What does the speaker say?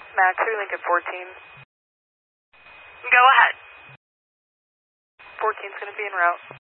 Max, are you Lincoln 14? Go ahead. 14's going to be en route.